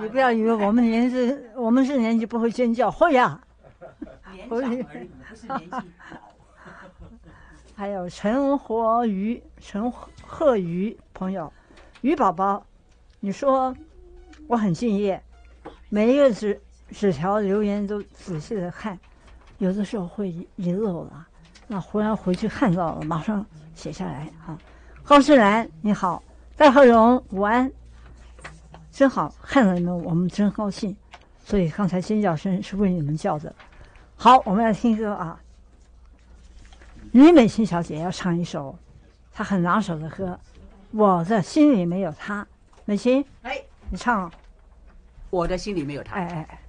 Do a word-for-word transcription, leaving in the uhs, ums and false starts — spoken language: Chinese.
你不要以为我们年纪，我们是年纪不会尖叫，会呀、 年长而已，不是年纪老。 还有陈活鱼、陈鹤鱼朋友，鱼宝宝，你说我很敬业，每一个纸纸条留言都仔细的看，有的时候会遗漏了，那忽然回去看到了，马上写下来啊。高诗兰你好，戴鹤荣午安，真好，看到你们我们真高兴，所以刚才尖叫声是为你们叫的。好，我们来听歌啊。于美琴小姐要唱一首她很拿手的歌，我的心里没有她。美琴， 哎， 你唱。 我的心里没有他。 哎哎哎。